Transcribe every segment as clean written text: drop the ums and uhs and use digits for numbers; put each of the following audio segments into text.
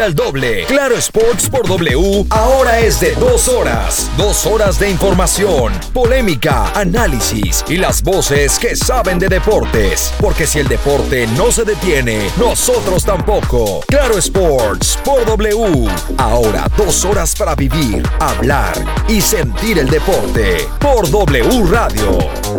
al doble. Claro Sports por W ahora es de 2 horas. 2 horas de información, polémica, análisis y las voces que saben de deportes. Porque si el deporte no se detiene, nosotros tampoco. Claro Sports por W. Ahora 2 horas para vivir, hablar y sentir el deporte. Por W Radio.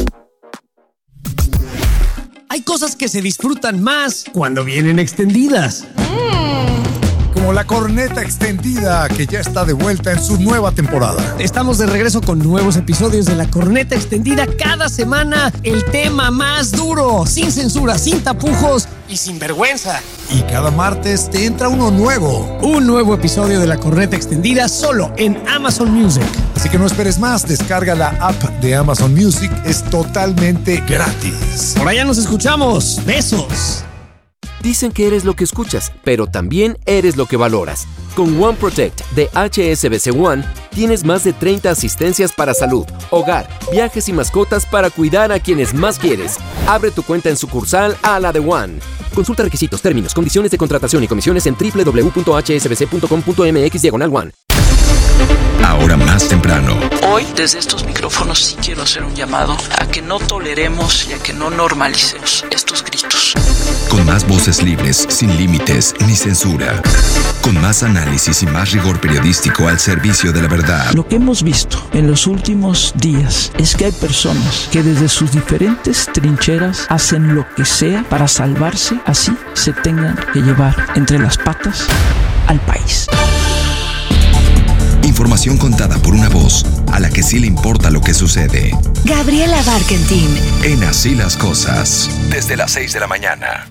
Hay cosas que se disfrutan más cuando vienen extendidas. Como la corneta extendida que ya está de vuelta en su nueva temporada. Estamos de regreso con nuevos episodios de La Corneta Extendida cada semana. El tema más duro, sin censura, sin tapujos y sin vergüenza. Y cada martes te entra uno nuevo. Un nuevo episodio de La Corneta Extendida solo en Amazon Music. Así que no esperes más, descarga la app de Amazon Music, es totalmente gratis. Por allá nos escuchamos. Besos. Dicen que eres lo que escuchas, pero también eres lo que valoras. Con One Protect de HSBC One, tienes más de 30 asistencias para salud, hogar, viajes y mascotas para cuidar a quienes más quieres. Abre tu cuenta en sucursal a la de One. Consulta requisitos, términos, condiciones de contratación y comisiones en www.hsbc.com.mx/One. Ahora más temprano. Hoy, desde estos micrófonos, sí quiero hacer un llamado a que no toleremos y a que no normalicemos estos gritos. Con más voces libres, sin límites ni censura. Con más análisis y más rigor periodístico al servicio de la verdad. Lo que hemos visto en los últimos días es que hay personas que desde sus diferentes trincheras hacen lo que sea para salvarse, así se tengan que llevar entre las patas al país. Información contada por una voz a la que sí le importa lo que sucede. Gabriela Barkentin. En Así las Cosas, desde las 6 de la mañana.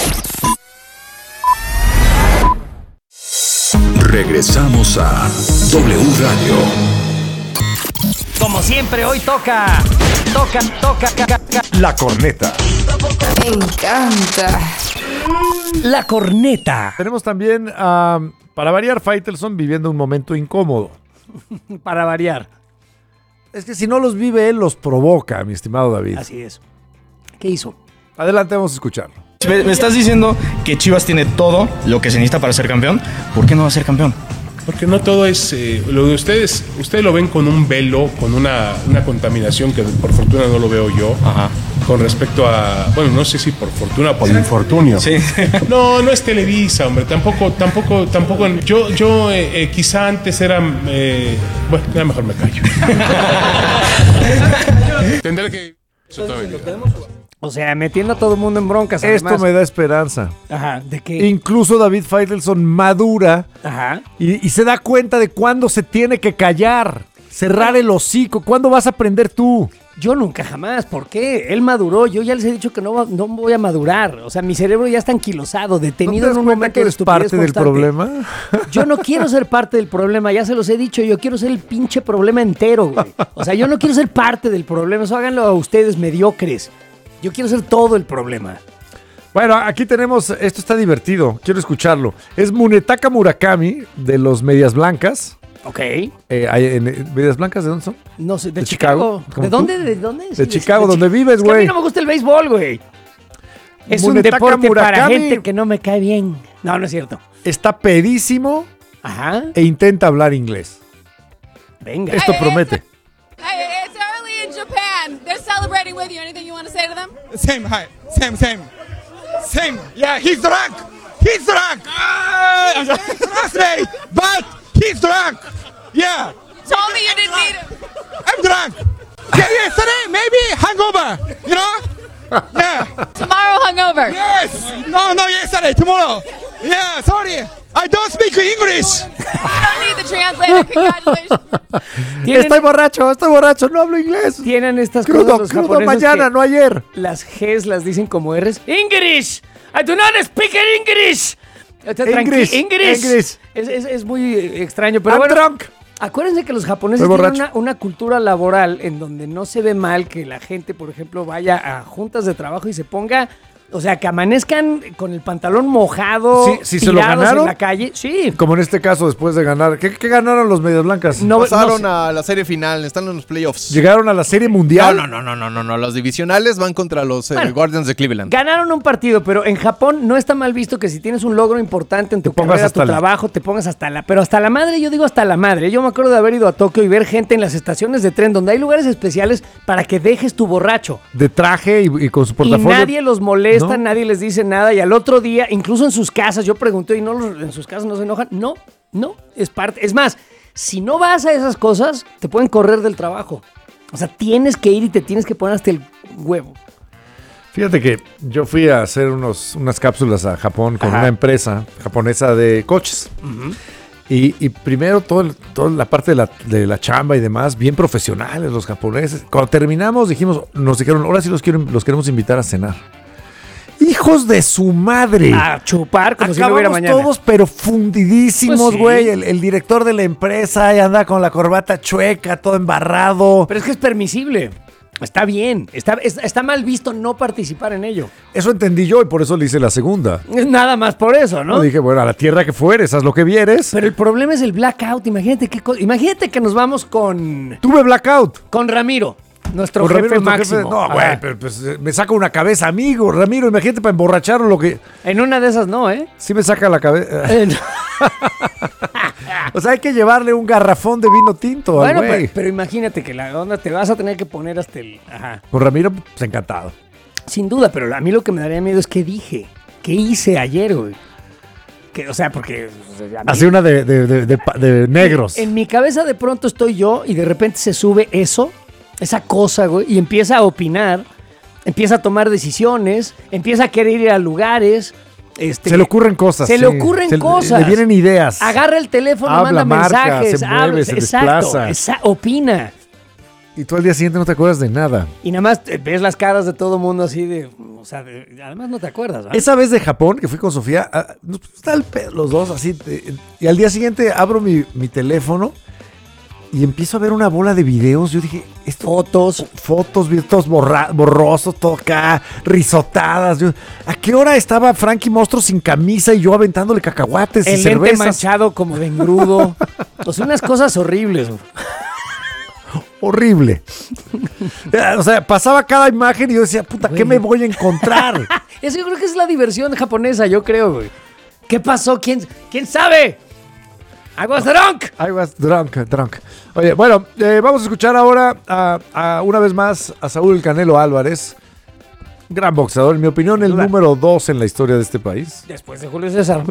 Regresamos a W Radio. Como siempre, hoy toca. La corneta. Me encanta. La corneta. Tenemos también, para variar, Faitelson viviendo un momento incómodo. Para variar. Es que si no los vive él, los provoca, mi estimado David. Así es. ¿Qué hizo? Adelante, vamos a escucharlo. Me estás diciendo que Chivas tiene todo lo que se necesita para ser campeón. ¿Por qué no va a ser campeón? Porque no todo es lo de ustedes lo ven con un velo, con una contaminación que por fortuna no lo veo yo. Ajá. Con respecto a, bueno, no sé si por fortuna o por infortunio. Sí. No es Televisa, hombre, tampoco. Yo quizá antes era, bueno, ya mejor me callo. Tendré que eso toda mi vida. O sea, metiendo a todo el mundo en broncas. Esto además. me da esperanza. Ajá, ¿de qué? Incluso David Faitelson madura. Ajá. Y se da cuenta de cuándo se tiene que callar, cerrar el hocico. ¿Cuándo vas a aprender tú? Yo nunca jamás. ¿Por qué? Él maduró. Yo ya les he dicho que no voy a madurar. O sea, mi cerebro ya está anquilosado, detenido ¿No te das en un cuenta momento que de eres estupidez parte del constante? problema? Yo no quiero ser parte del problema, ya se los he dicho. Yo quiero ser el pinche problema entero, güey. O sea, yo no quiero ser parte del problema. Eso háganlo a ustedes mediocres. Yo quiero ser todo el problema. Bueno, aquí tenemos, esto está divertido, quiero escucharlo. Es Munetaka Murakami, de los Medias Blancas. Ok. ¿Medias Blancas de dónde son? No sé, de Chicago. Chicago. ¿De dónde? ¿De dónde? De Chicago, donde vives, Es que a güey. mí no me gusta el béisbol, güey. Es Munetaka un deporte para Murakami. gente que no me cae bien. No es cierto. Está pedísimo Ajá. e intenta hablar inglés. Venga. Esto promete. Hey, it's early in Japan. They're celebrating with you. Anything you want to say to them? Same, hi. Same. Yeah, he's drunk. Frustrated, but he's drunk. Yeah. Told me you didn't need him. I'm drunk. Yeah, yesterday, maybe hangover. You know? Yeah. Tomorrow hungover. Yes. No, yesterday, tomorrow. Yeah, sorry. I don't speak English. You don't need the translator. Congratulations. Estoy borracho, no hablo inglés. Tienen estas Crudo cosas los japoneses mañana, que no ayer. las Gs las dicen como Rs. English. I do not speak English. English. Es muy extraño, pero I'm bueno. drunk. Acuérdense que los japoneses Estoy tienen borracho. una cultura laboral en donde no se ve mal que la gente, por ejemplo, vaya a juntas de trabajo y se ponga O sea, que amanezcan con el pantalón mojado, Sí, se lo tirados ganaron. en la calle. Sí. Como en este caso, después de ganar. ¿Qué ganaron los Medias Blancas? Pasaron a la serie final, están en los playoffs. ¿Llegaron a la Serie Mundial? No. Los divisionales van contra los Guardians de Cleveland. Ganaron un partido, pero en Japón no está mal visto que si tienes un logro importante en tu carrera, tu trabajo, te pongas pero hasta la madre, yo digo hasta la madre. Yo me acuerdo de haber ido a Tokio y ver gente en las estaciones de tren donde hay lugares especiales para que dejes tu borracho. De traje y con su portafolio. Y nadie los molesta, ¿No? nadie les dice nada. Y al otro día, incluso en sus casas, yo pregunté, ¿y en sus casas no se enojan? No, es parte. Es más, si no vas a esas cosas, te pueden correr del trabajo. O sea, tienes que ir y te tienes que poner hasta el huevo. Fíjate que yo fui a hacer unas cápsulas a Japón con una empresa japonesa de coches. Uh-huh. Y primero toda la parte de la chamba y demás, bien profesionales los japoneses. Cuando terminamos nos dijeron, ahora sí los queremos invitar a cenar. ¡Hijos de su madre! A chupar como si no hubiera mañana. Todos pero fundidísimos, güey. Pues sí. El director de la empresa y anda con la corbata chueca, todo embarrado. Pero es que es permisible. Está bien. Está mal visto no participar en ello. Eso entendí yo y por eso le hice la segunda. Es nada más por eso, ¿no? No, dije, bueno, a la tierra que fueres, haz lo que vieres. Pero el problema es el blackout. Imagínate que nos vamos con... Tuve blackout. Con Ramiro. Nuestro jefe máximo. No, güey, pero pues me saca una cabeza, amigo. Ramiro, imagínate para emborracharlo lo que... En una de esas no, ¿eh? Sí me saca la cabeza. O sea, hay que llevarle un garrafón de vino tinto al güey. Pero imagínate que la onda te vas a tener que poner hasta el... Ajá. Con Ramiro, pues encantado. Sin duda, pero a mí lo que me daría miedo es qué dije. ¿Qué hice ayer, güey? O sea, porque... Así una de negros. En mi cabeza de pronto estoy yo y de repente se sube esa cosa, güey, y empieza a opinar, empieza a tomar decisiones, empieza a querer ir a lugares. Se le ocurren cosas. Le ocurren cosas. Le vienen ideas. Agarra el teléfono, habla, manda mensajes. se mueve, se desplaza. Opina. Y tú al día siguiente no te acuerdas de nada. Y nada más ves las caras de todo mundo así de... O sea, además no te acuerdas, ¿verdad? Esa vez de Japón, que fui con Sofía, está el pedo, los dos así. Y al día siguiente abro mi teléfono y empiezo a ver una bola de videos. Yo dije, fotos, videos borrosos, todo acá, risotadas. ¿A qué hora estaba Frankie Monstruo sin camisa y yo aventándole cacahuates y cervezas? El lente manchado como de engrudo. O sea, unas cosas horribles. Horrible. O sea, pasaba cada imagen y yo decía, puta, ¿qué me voy a encontrar? Eso yo creo que es la diversión japonesa, yo creo, güey. ¿Qué pasó? ¿Quién sabe? I was drunk. Oye, bueno, vamos a escuchar ahora una vez más a Saúl El Canelo Álvarez. Gran boxeador, en mi opinión, el número 2 en la historia de este país. Después de Julio César.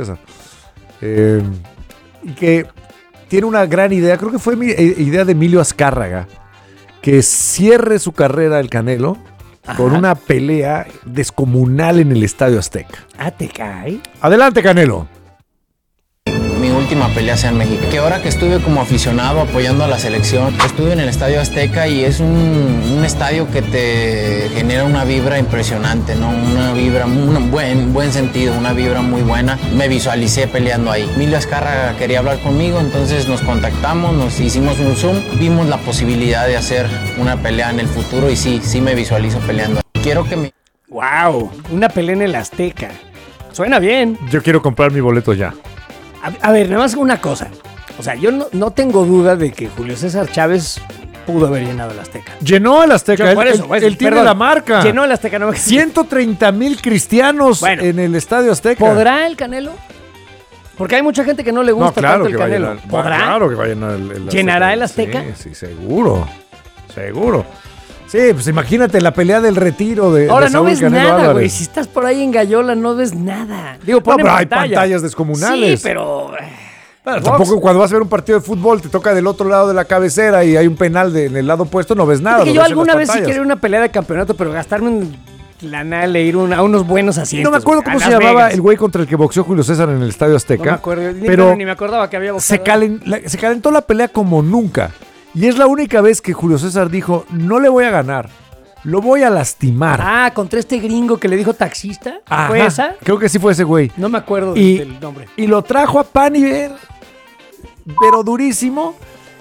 Y que tiene una gran idea, creo que fue mi idea de Emilio Azcárraga, que cierre su carrera el Canelo con una pelea descomunal en el Estadio Azteca. ¿Te cae? Adelante, Canelo. Mi última pelea sea en México. Que ahora que estuve como aficionado apoyando a la selección, estuve en el Estadio Azteca y es un estadio que te genera una vibra impresionante, ¿no? Una vibra, un buen sentido, una vibra muy buena. Me visualicé peleando ahí. Emilio Azcárraga quería hablar conmigo, entonces nos contactamos, nos hicimos un Zoom, vimos la posibilidad de hacer una pelea en el futuro y sí me visualizo peleando. Quiero que me... ¡Wow! Una pelea en el Azteca. Suena bien. Yo quiero comprar mi boleto ya. A ver, nada más una cosa. O sea, yo no tengo duda de que Julio César Chávez pudo haber llenado el Azteca. Llenó el Azteca. Él tiene la marca. Llenó el Azteca. No, 130,000 cristianos en el Estadio Azteca. ¿Podrá el Canelo? Porque hay mucha gente que no le gusta tanto el Canelo. ¿Podrá? Claro que va a llenar el Azteca. ¿Llenará el Azteca? Sí, seguro. Sí, pues imagínate la pelea del retiro de ahora de no ves Canelo nada, Álvarez. güey. Si estás por ahí en Gallola no ves nada. Digo, pero hay pantallas descomunales. Sí, pero... tampoco cuando vas a ver un partido de fútbol te toca del otro lado de la cabecera y hay un penal en el lado opuesto, no ves nada. Que yo alguna vez sí quería una pelea de campeonato, pero gastarme un lanal e ir a unos buenos asientos. No me acuerdo cómo se llamaba el güey contra el que boxeó Julio César en el Estadio Azteca. No me acuerdo, pero ni me acordaba que había boxeado. Se calentó la pelea como nunca. Y es la única vez que Julio César dijo, no le voy a ganar, lo voy a lastimar. Contra este gringo que le dijo taxista. Ajá, ¿fue esa? Creo que sí fue ese güey. No me acuerdo del nombre. Y lo trajo a pan y ver, pero durísimo.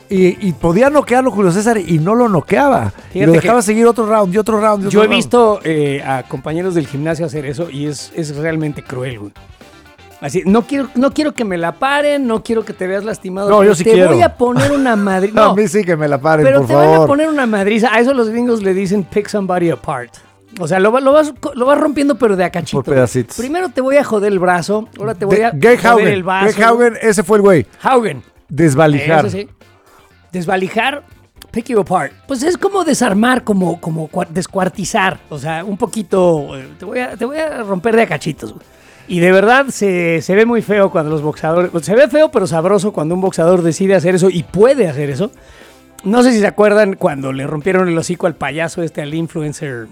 Y podía noquearlo Julio César y no lo noqueaba. Y lo dejaba seguir otro round y otro round. Yo he visto a compañeros del gimnasio hacer eso y es realmente cruel, güey. Así, no quiero que me la paren, no quiero que te veas lastimado. No, yo sí quiero. Te voy a poner una madriza. No, a mí sí que me la paren, pero por favor. Pero te van a poner una madriza. A eso los gringos le dicen pick somebody apart. O sea, lo vas rompiendo, pero de a cachito. Por pedacitos. Primero te voy a joder el brazo, ahora te voy a joder el vaso. Greg Haugen, ese fue el güey. Haugen. Desvalijar. Eso sí. Desvalijar, pick you apart. Pues es como desarmar, como descuartizar. O sea, un poquito. Te voy a romper de a cachitos, güey. Y de verdad se ve muy feo cuando los boxeadores... Se ve feo pero sabroso cuando un boxeador decide hacer eso y puede hacer eso. No sé si se acuerdan cuando le rompieron el hocico al payaso al influencer,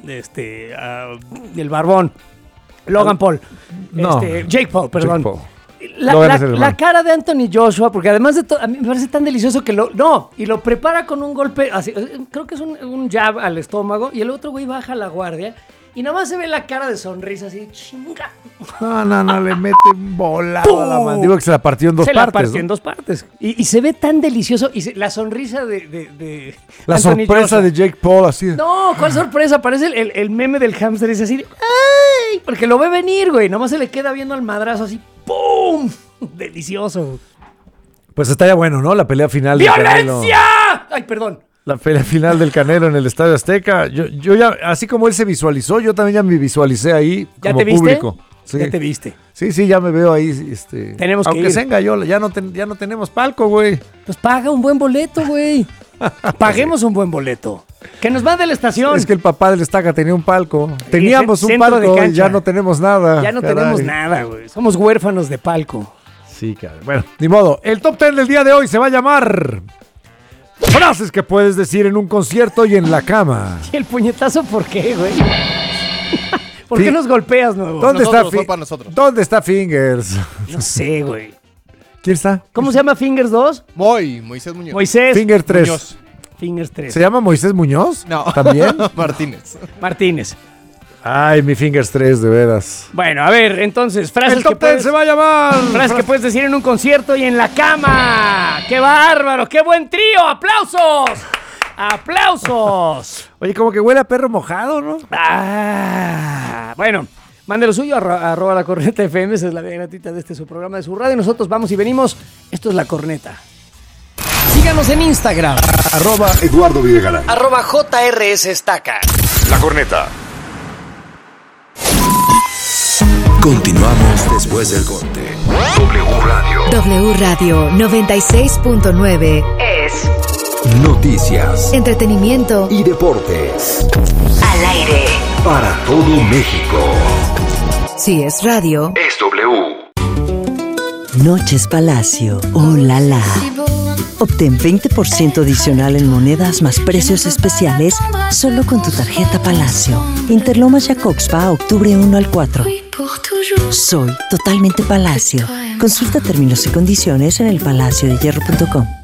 el barbón, Logan Paul. No. Jake Paul, perdón. Jake Paul. La cara de Anthony Joshua, porque además de todo, a mí me parece tan delicioso que y lo prepara con un golpe, así, creo que es un jab al estómago, y el otro güey baja la guardia. Y nomás se ve la cara de sonrisa así, chinga. No, le mete un volado a la mandíbula que se la partió en dos partes. Se la partió en dos partes. Y se ve tan delicioso. Y la sonrisa de la Anthony sorpresa Joshua. de Jake Paul, así. No, ¿cuál sorpresa? Parece el meme del hámster, es así, ¡ay! Porque lo ve venir, güey. Nomás se le queda viendo al madrazo así, ¡pum! Delicioso. Pues está ya bueno, ¿no? La pelea final. ¡Violencia! Ay, perdón. La pelea final del Canelo en el Estadio Azteca. Yo ya, así como él se visualizó, yo también ya me visualicé ahí como público. Sí. ¿Ya te viste? Sí, ya me veo ahí. Tenemos que ir. Aunque sea en Gallola, ya no tenemos palco, güey. Pues paga un buen boleto, güey. Paguemos un buen boleto. Que nos mande a la estación. Es que el papá del Estaca tenía un palco. Teníamos un palco y ya no tenemos nada. Ya no tenemos nada, güey. Somos huérfanos de palco. Sí, caray. Bueno, ni modo. El top 10 del día de hoy se va a llamar... Frases que puedes decir en un concierto y en la cama. ¿Y el puñetazo por qué, güey? ¿Por qué nos golpeas, nuevo? ¿Dónde está Fingers? No sé, güey. ¿Quién está? ¿Cómo se llama Fingers 2? Moisés Muñoz. Finger 3. Muñoz. Fingers 3. ¿Se llama Moisés Muñoz? No. ¿También? Martínez. Ay, mi Fingers 3, de veras. Bueno, a ver, entonces, frases el top que 10 se va a llamar. Frases que puedes decir en un concierto y en la cama. ¡Qué bárbaro! ¡Qué buen trío! ¡Aplausos! ¡Aplausos! Oye, como que huele a perro mojado, ¿no? Bueno, mande lo suyo, arroba la corneta FM, esa es la vía gratuita de su programa de su radio. Nosotros vamos y venimos. Esto es La Corneta. Síganos en Instagram. @Eduardo Videgaray. @JRS Estaca. La Corneta. Continuamos después del corte. W Radio 96.9 es noticias, entretenimiento y deportes. Al aire. Para todo México. Si es radio, es W. Noches Palacio. ¡Oh, la la! Obtén 20% adicional en monedas más precios especiales solo con tu tarjeta Palacio. Interlomas Jacobspa, octubre 1 al 4. Soy totalmente Palacio. Consulta términos y condiciones en elpalaciodehierro.com.